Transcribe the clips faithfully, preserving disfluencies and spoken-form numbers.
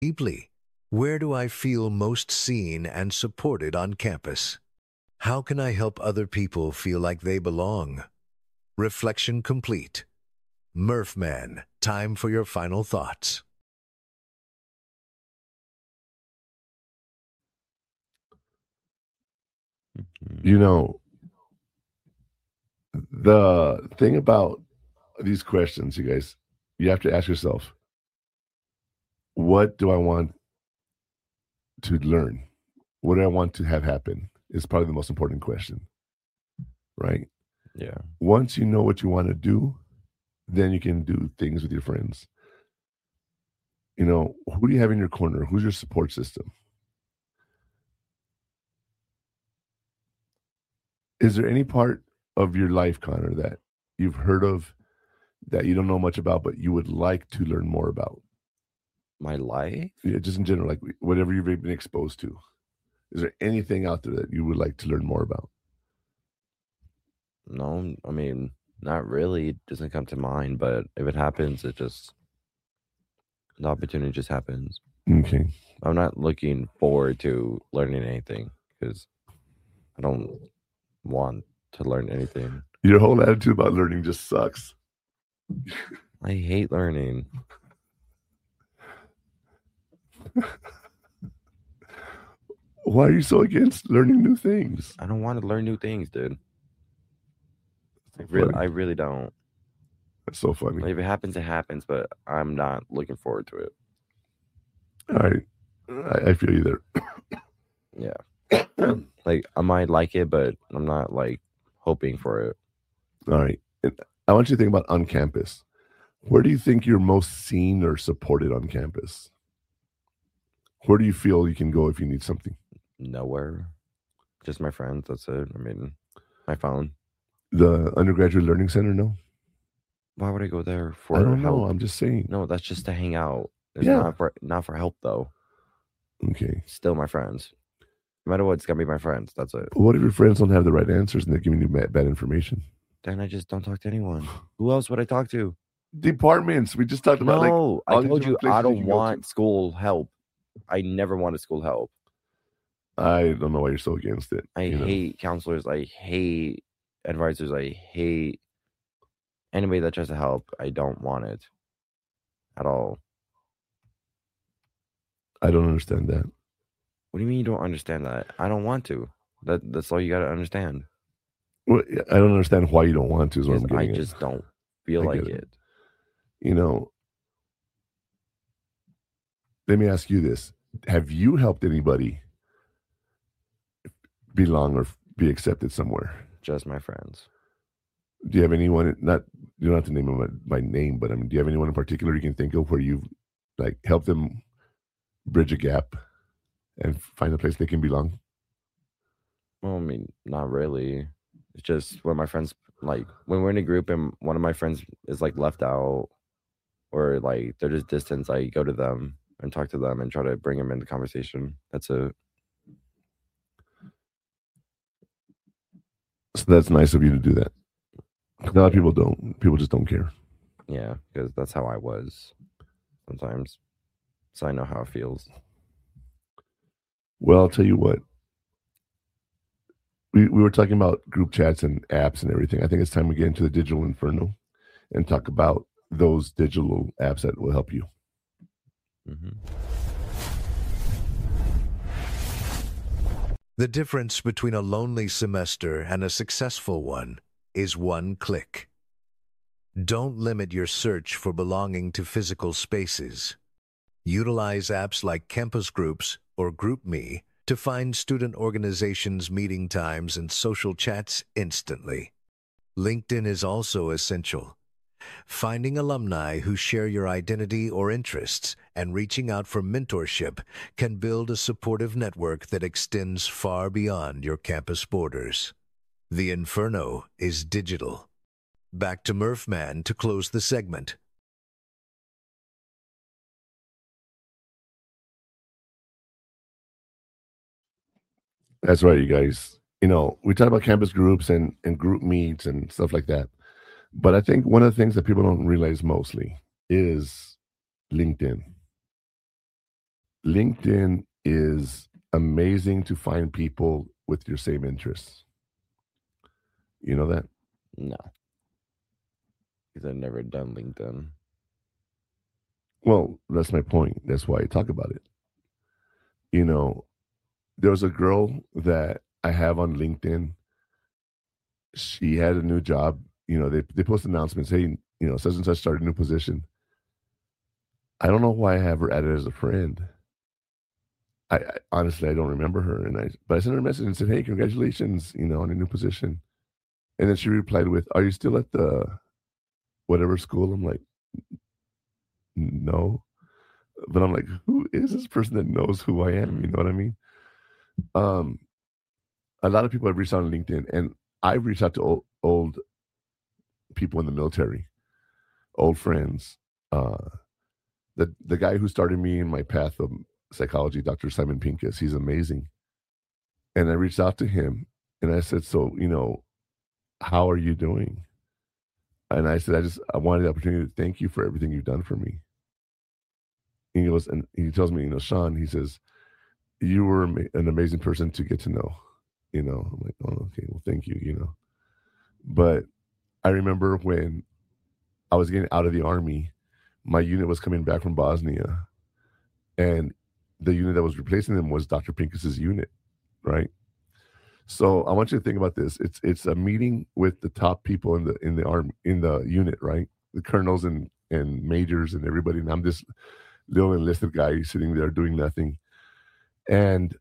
Deeply. Where do I feel most seen and supported on campus? How can I help other people feel like they belong? Reflection complete. Murphman, time for your final thoughts. You know, the thing about these questions, you guys, you have to ask yourself, what do I want to learn? What do I want to have happen? Is probably the most important question, right? Yeah. Once you know what you want to do, then you can do things with your friends. You know, who do you have in your corner? Who's your support system? Is there any part of your life, Connor, that you've heard of that you don't know much about, but you would like to learn more about? My life? Yeah, just in general, like whatever you've been exposed to. Is there anything out there that you would like to learn more about? No, I mean, not really. It doesn't come to mind, but if it happens, it just, the opportunity just happens. Okay. I'm not looking forward to learning anything because I don't want to learn anything. Your whole attitude about learning just sucks. I hate learning. Why are you so against learning new things? I don't want to learn new things, dude. I really, I really don't. That's so funny. Like, if it happens, it happens, but I'm not looking forward to it. All right. I, I feel you there. Yeah. Like, I might like it, but I'm not, like, hoping for it. All right. And I want you to think about on campus. Where do you think you're most seen or supported on campus? Where do you feel you can go if you need something? Nowhere. Just my friends. That's it. I mean, my phone. The undergraduate learning center, no? Why would I go there for I don't help? know. I'm just saying. No, that's just to hang out. It's Yeah. not for not for help though. Okay. Still my friends. No matter what, it's gonna be my friends. That's it. What if your friends don't have the right answers and they're giving you bad, bad information? Then I just don't talk to anyone. Who else would I talk to? Departments. We just talked about No, like I told you I don't want school help. I never wanted school help. I don't know why you're so against it. I hate know? counselors. I hate advisors. I hate anybody that tries to help. I don't want it at all. I don't understand that. What do you mean you don't understand that? I don't want to. That that's all you got to understand. Well, I don't understand why you don't want to. Is what I'm getting I just at. don't feel I like get it. it. You know, let me ask you this: have you helped anybody belong or be accepted somewhere? Just my friends. Do you have anyone? Not you don't have to name them by name, but I mean, do you have anyone in particular you can think of where you've like helped them bridge a gap and find a place they can belong? Well, I mean, not really. It's just when my friends, like, when we're in a group and one of my friends is, like, left out or, like, they're just distant, I go to them and talk to them and try to bring them into conversation. That's it. So that's nice of you to do that. A lot of people don't. People just don't care. Yeah, because that's how I was sometimes. So I know how it feels. Well, I'll tell you what. We we were talking about group chats and apps and everything. I think it's time we get into the digital inferno and talk about those digital apps that will help you. Mm-hmm. The difference between a lonely semester and a successful one is one click. Don't limit your search for belonging to physical spaces. Utilize apps like Campus Groups or GroupMe to find student organizations' meeting times and social chats instantly. LinkedIn is also essential. Finding alumni who share your identity or interests and reaching out for mentorship can build a supportive network that extends far beyond your campus borders. The Inferno is digital. Back to Murphman to close the segment. That's right, you guys. You know, we talk about campus groups and, and group meets and stuff like that. But I think one of the things that people don't realize mostly is LinkedIn. LinkedIn is amazing to find people with your same interests. You know that? No. Because I've never done LinkedIn. Well, that's my point. That's why I talk about it. You know, there was a girl that I have on LinkedIn. She had a new job. You know, they, they post announcements. Hey, you know, such and such started a new position. I don't know why I have her added as a friend. I, I honestly, I don't remember her. And I, but I sent her a message and said, hey, congratulations, you know, on a new position. And then she replied with, are you still at the whatever school? I'm like, no. But I'm like, who is this person that knows who I am? You know what I mean? Um, a lot of people have reached out on LinkedIn, and I've reached out to old, old people in the military, old friends. Uh, the the guy who started me in my path of psychology, Doctor Simon Pincus, he's amazing. And I reached out to him, and I said, so, you know, how are you doing? And I said, I just, I wanted the opportunity to thank you for everything you've done for me. And he goes, and he tells me, you know, Sean, he says, you were an amazing person to get to know, you know. I'm like, oh, okay, well, thank you, you know. But I remember when I was getting out of the Army, my unit was coming back from Bosnia, and the unit that was replacing them was Doctor Pincus's unit, right? So I want you to think about this. It's it's a meeting with the top people in the in the army in the unit, right? The colonels and and majors and everybody. And I'm this little enlisted guy sitting there doing nothing. And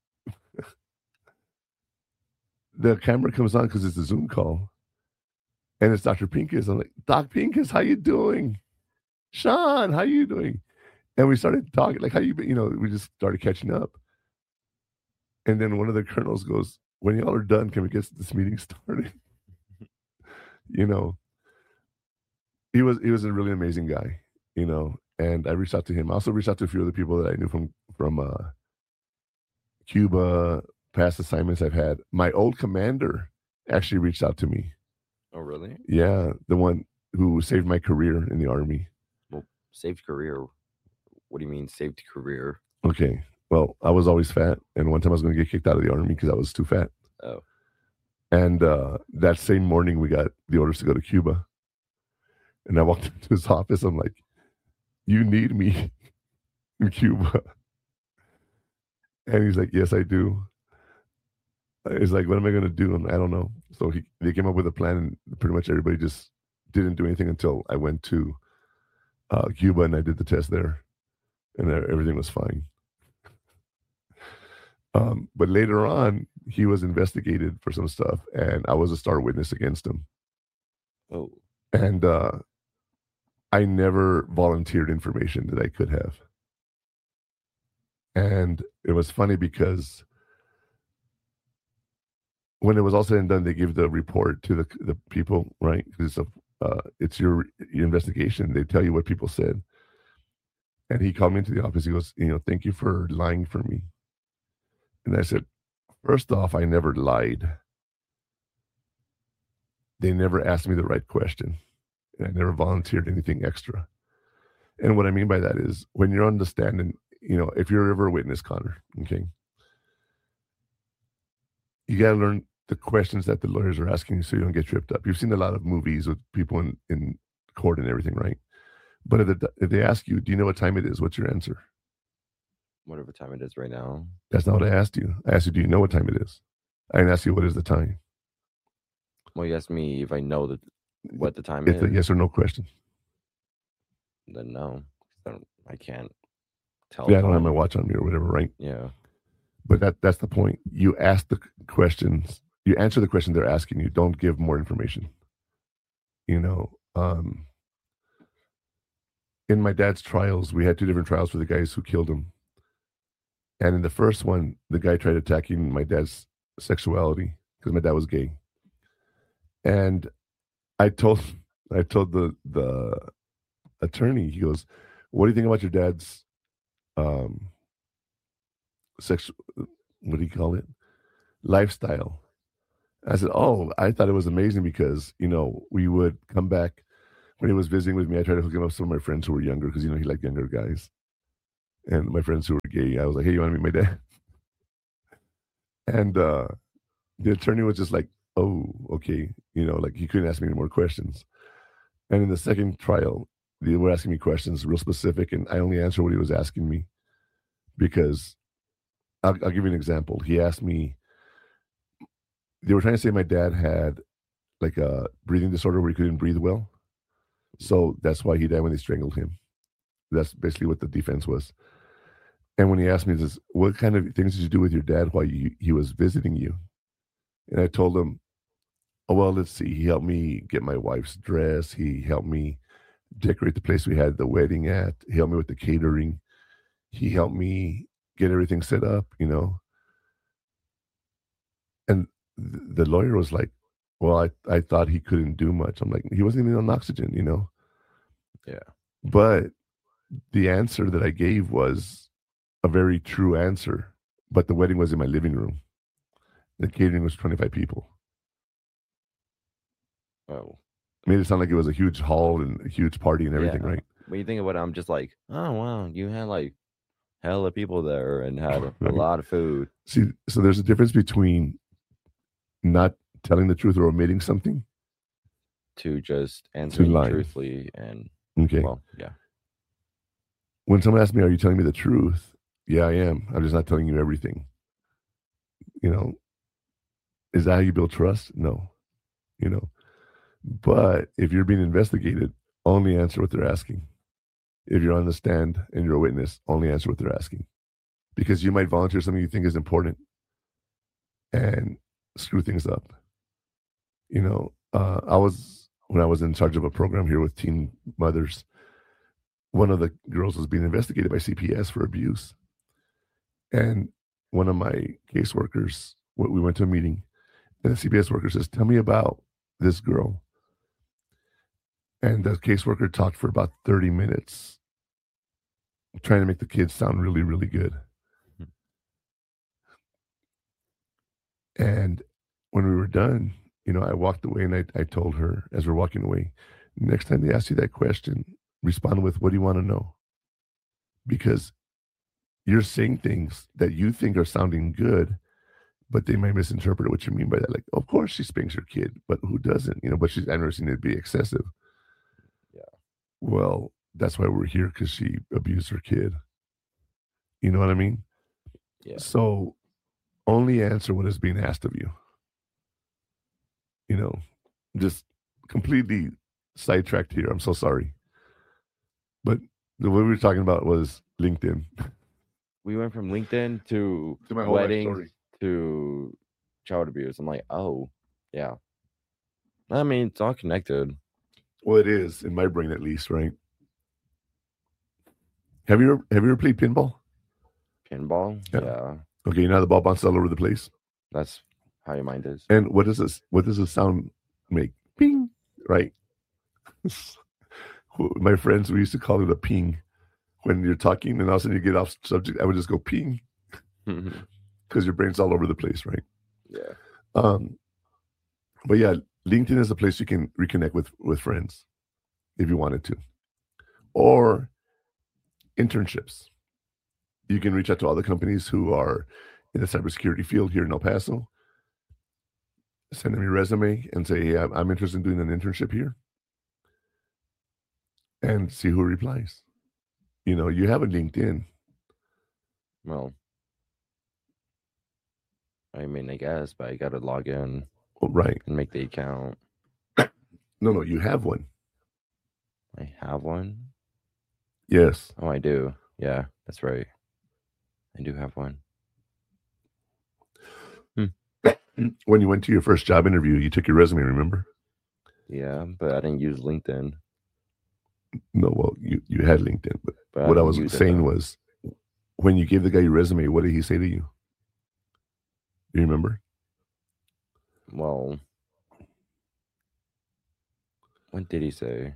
the camera comes on because it's a Zoom call. And it's Doctor Pincus. I'm like, Doc Pincus, how you doing? Sean, how you doing? And we started talking, like, how you been? You know, we just started catching up. And then one of the colonels goes, when y'all are done, can we get this meeting started? You know, he was he was a really amazing guy, you know, and I reached out to him. I also reached out to a few other people that I knew from, from uh, Cuba, past assignments I've had. My old commander actually reached out to me. Oh, really? Yeah, the one who saved my career in the Army. Well, saved career? What do you mean saved career? Okay. Well, I was always fat, and one time I was going to get kicked out of the Army because I was too fat. Oh. And uh, that same morning, we got the orders to go to Cuba. And I walked into his office. I'm like, you need me in Cuba. And he's like, yes, I do. He's like, what am I going to do? And I don't know. So he they came up with a plan, and pretty much everybody just didn't do anything until I went to uh, Cuba and I did the test there. And everything was fine. Um, but later on, he was investigated for some stuff, and I was a star witness against him. Oh. And uh, I never volunteered information that I could have. And it was funny because when it was all said and done, they give the report to the the people, right? It's a uh, it's your, your investigation. They tell you what people said. And he called me into the office. He goes, you know, thank you for lying for me. And I said, first off, I never lied. They never asked me the right question. And I never volunteered anything extra. And what I mean by that is when you're on the stand and, you know, if you're ever a witness, Connor, okay, you got to learn the questions that the lawyers are asking you so you don't get tripped up. You've seen a lot of movies with people in, in court and everything, right? But if, the, if they ask you, do you know what time it is? What's your answer? Whatever time it is right now. That's not what I asked you. I asked you, do you know what time it is? I didn't ask you, what is the time? Well, you asked me if I know that what the time it's is. It's a yes or no question. Then no. I, don't, I can't tell. Yeah, I don't have my watch on me or whatever, right? Yeah. But that that's the point. You ask the questions. You answer the question they're asking you. Don't give more information. You know, um, in my dad's trials, we had two different trials for the guys who killed him. And in the first one, the guy tried attacking my dad's sexuality because my dad was gay. And I told I told the the attorney, he goes, what do you think about your dad's um sex what do you call it? Lifestyle. I said, oh, I thought it was amazing because, you know, we would come back when he was visiting with me. I tried to hook him up with some of my friends who were younger because, you know, he liked younger guys. And my friends who were gay, I was like, hey, you want to meet my dad? And uh, the attorney was just like, oh, okay. You know, like he couldn't ask me any more questions. And in the second trial, they were asking me questions real specific, and I only answered what he was asking me because I'll, I'll give you an example. He asked me, they were trying to say my dad had like a breathing disorder where he couldn't breathe well. So that's why he died when they strangled him. That's basically what the defense was. And when he asked me this, what kind of things did you do with your dad while you, he was visiting you? And I told him, oh, well, let's see. He helped me get my wife's dress. He helped me decorate the place we had the wedding at. He helped me with the catering. He helped me get everything set up, you know. And th- the lawyer was like, well, I, I thought he couldn't do much. I'm like, he wasn't even on oxygen, you know. Yeah. But the answer that I gave was a very true answer. But the wedding was in my living room. The catering was twenty-five people. Oh. Made it sound like it was a huge hall and a huge party and everything, Yeah. right? When you think about it, I'm just like, oh, wow, you had like hella people there and had a, Right. a lot of food. See, so there's a difference between not telling the truth or omitting something. To just answering lying. truthfully and, Okay. well, yeah. When someone asks me, are you telling me the truth? Yeah, I am. I'm just not telling you everything. You know, is that how you build trust? No. You know, but if you're being investigated, only answer what they're asking. If you're on the stand and you're a witness, only answer what they're asking. Because you might volunteer something you think is important and screw things up. You know, uh, I was, when I was in charge of a program here with teen mothers, one of the girls was being investigated by C P S for abuse. And one of my caseworkers, we went to a meeting, and the C P S worker says, tell me about this girl. And the caseworker talked for about thirty minutes, trying to make the kids sound really, really good. Mm-hmm. And when we were done, you know, I walked away and I, I told her as we're walking away, next time they ask you that question, respond with, what do you want to know? Because you're saying things that you think are sounding good, but they might misinterpret what you mean by that. Like, of course she spanks her kid, but who doesn't? You know, but she's, I've never seen it be excessive. Yeah. Well, that's why we're here, because she abused her kid. You know what I mean? Yeah. So only answer what is being asked of you. You know, just completely sidetracked here. I'm so sorry. But the what we were talking about was LinkedIn. We went from LinkedIn to, To my whole life weddings story. to child abuse. I'm like, oh, yeah. I mean, it's all connected. Well, it is, in my brain at least, right? Have you ever, have you ever played pinball? Pinball? Yeah. Yeah. Okay, you know how the ball bounces all over the place? That's how your mind is. And what does this what does the sound make? Ping, right? My friends, we used to call it a ping. When you're talking and all of a sudden you get off subject, I would just go ping. Because your brain's all over the place, right? Yeah. Um, but yeah, LinkedIn is a place you can reconnect with with friends if you wanted to. Or internships. You can reach out to other companies who are in the cybersecurity field here in El Paso. Send them your resume and say, hey, I'm, I'm interested in doing an internship here. And see who replies. You know, you have a LinkedIn. Well, I mean, I guess, but I got to log in. Oh, right. And make the account. No, no, you have one. I have one? Yes. Oh, I do. Yeah, that's right. I do have one. Hmm. When you went to your first job interview, you took your resume, remember? Yeah, but I didn't use LinkedIn. No, well, you, you had LinkedIn. But, but what I, I was saying was, when you gave the guy your resume, what did he say to you? Do you remember? Well, what did he say?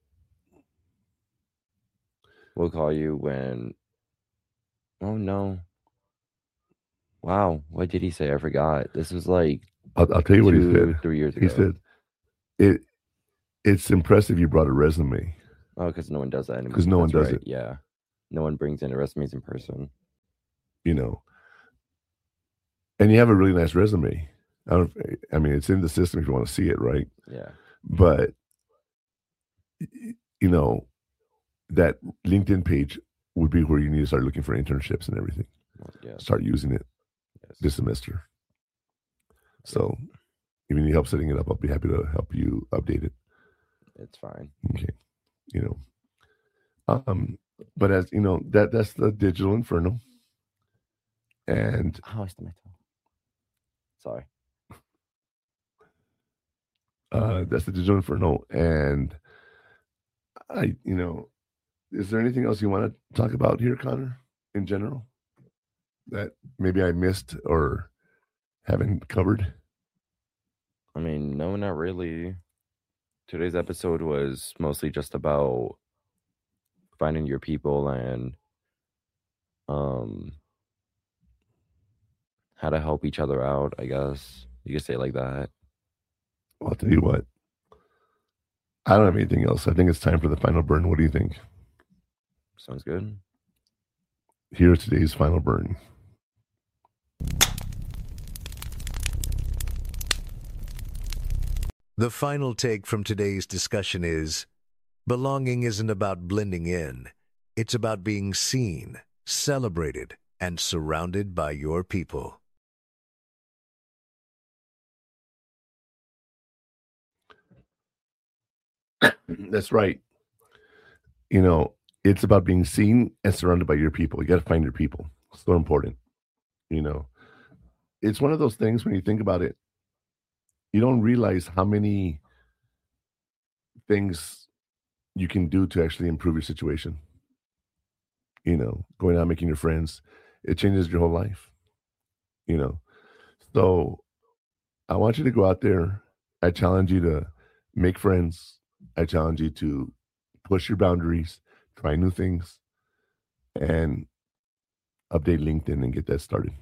We'll call you when... Oh, no. Wow, what did he say? I forgot. This was like... I'll, I'll tell you two, what he said. Three years ago. He said, "It, it's impressive you brought a resume." Oh, because no one does that anymore. Because no one That's does right. it. Yeah. No one brings in resumes in person. You know, and you have a really nice resume. I don't. I mean, it's in the system if you want to see it, right? Yeah. But you know, that LinkedIn page would be where you need to start looking for internships and everything. Well, yeah. Start using it Yes. this semester. So, if you need help setting it up, I'll be happy to help you update it. It's fine. Okay, you know, um, but as you know, that that's the Digital Inferno, and Oh, I stubbed my toe. Sorry. uh, that's the Digital Inferno, and I, you know, is there anything else you want to talk about here, Connor, in general, that maybe I missed or haven't covered? I mean, no, not really. Today's episode was mostly just about finding your people and um how to help each other out, I guess. You could say it like that. Well, I'll tell you what. I don't have anything else. I think it's time for the final burn. What do you think? Sounds good. Here's today's final burn. The final take from today's discussion is, belonging isn't about blending in. It's about being seen, celebrated, and surrounded by your people. That's right. You know, it's about being seen and surrounded by your people. You got to find your people. It's so important. You know, it's one of those things when you think about it, you don't realize how many things you can do to actually improve your situation. You know, going out, making your friends, it changes your whole life. You know, so I want you to go out there. I challenge you to make friends. I challenge you to push your boundaries, try new things, and update LinkedIn and get that started.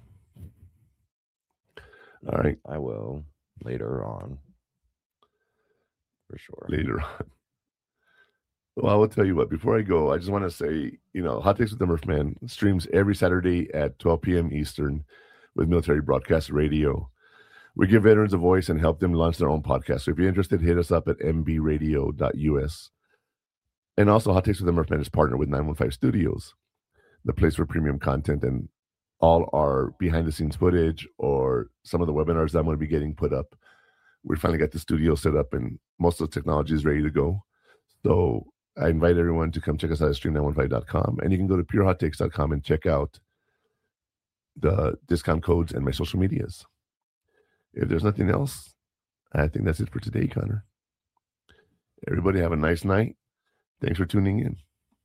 All right. I will later on. For sure. Later on. Well, I will tell you what, before I go, I just want to say, you know, Hot Takes with the Murph Man streams every Saturday at twelve p.m. Eastern with Military Broadcast Radio. We give veterans a voice and help them launch their own podcast. So if you're interested, hit us up at m b radio dot u s. And also, Hot Takes with the Murph Man is partnered with nine one five Studios, the place for premium content and all our behind-the-scenes footage or some of the webinars that I'm going to be getting put up. We finally got the studio set up and most of the technology is ready to go. So I invite everyone to come check us out at stream nine one five dot com. And you can go to pure hot takes dot com and check out the discount codes and my social medias. If there's nothing else, I think that's it for today, Connor. Everybody have a nice night. Thanks for tuning in.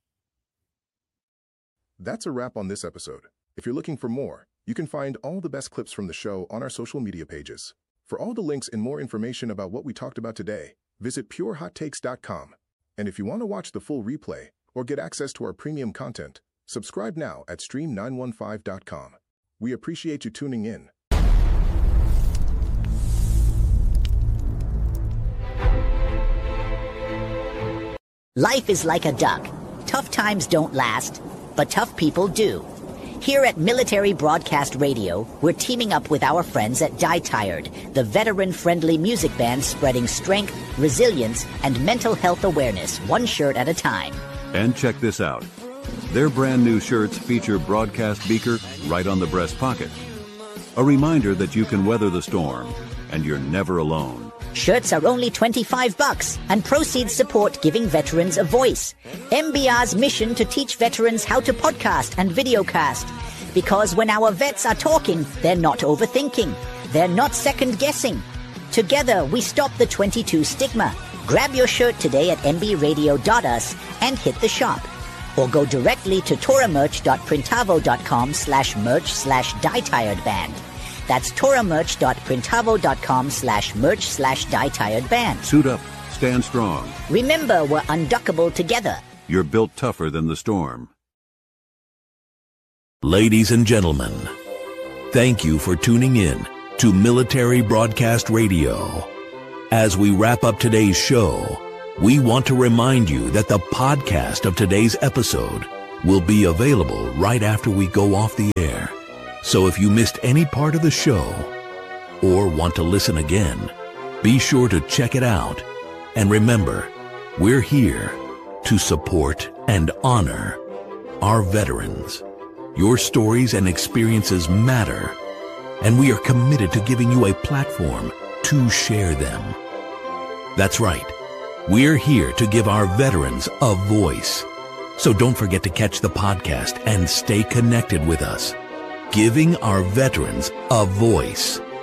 That's a wrap on this episode. If you're looking for more, you can find all the best clips from the show on our social media pages. For all the links and more information about what we talked about today, visit pure hot takes dot com. And if you want to watch the full replay or get access to our premium content, subscribe now at stream nine one five dot com. We appreciate you tuning in. Life is like a duck. Tough times don't last, but tough people do. Here at Military Broadcast Radio, we're teaming up with our friends at Die Tired, the veteran-friendly music band spreading strength, resilience, and mental health awareness one shirt at a time. And check this out. Their brand new shirts feature broadcast beaker right on the breast pocket. A reminder that you can weather the storm, and you're never alone. Shirts are only twenty-five bucks, and proceeds support giving veterans a voice. M B R's mission to teach veterans how to podcast and videocast. Because when our vets are talking, they're not overthinking. They're not second-guessing. Together, we stop the twenty-two stigma. Grab your shirt today at m b radio dot u s and hit the shop. Or go directly to toramerch dot printavo dot com slash merch slash dietiredband. That's toramerch dot printavo dot com slash merch slash dietiredband. Suit up. Stand strong. Remember, we're unduckable together. You're built tougher than the storm. Ladies and gentlemen, thank you for tuning in to Military Broadcast Radio. As we wrap up today's show, we want to remind you that the podcast of today's episode will be available right after we go off the air. So if you missed any part of the show or want to listen again, be sure to check it out. And remember, we're here to support and honor our veterans. Your stories and experiences matter, and we are committed to giving you a platform to share them. That's right. We're here to give our veterans a voice. So don't forget to catch the podcast and stay connected with us. Giving our veterans a voice.